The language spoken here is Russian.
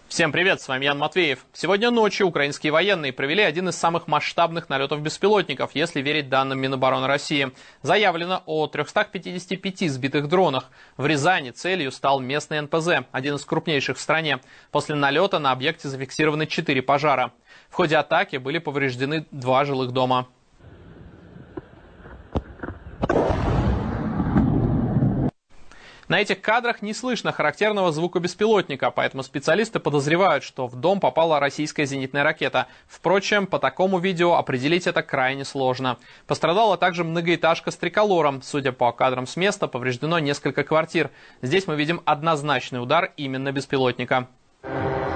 Всем привет, с вами Ян Матвеев. Сегодня ночью украинские военные провели один из самых масштабных налетов беспилотников, если верить данным Минобороны России. Заявлено о 355 сбитых дронах. В Рязани целью стал местный НПЗ, один из крупнейших в стране. После налета на объекте зафиксированы 4 пожара. В ходе атаки были повреждены 2 жилых дома. На этих кадрах не слышно характерного звука беспилотника, поэтому специалисты подозревают, что в дом попала российская зенитная ракета. Впрочем, по такому видео определить это крайне сложно. Пострадала также многоэтажка с триколором. Судя по кадрам с места, повреждено несколько квартир. Здесь мы видим однозначный удар именно беспилотника.